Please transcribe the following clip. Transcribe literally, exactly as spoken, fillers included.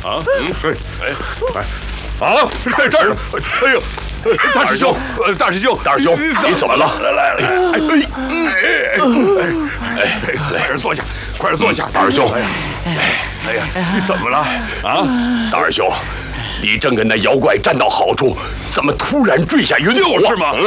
啊，嗯，嘿，哎，哎，啊，在这儿呢！哎呦，大师兄，呃，大师兄， 大师兄，你怎么了？ 来来来，哎哎哎哎，快点坐下，快点坐下， 大师兄。 哎呀，哎呀，你怎么了？啊， 大师兄，你正跟那妖怪站到好处，怎么突然坠下云头了？ 就是嘛。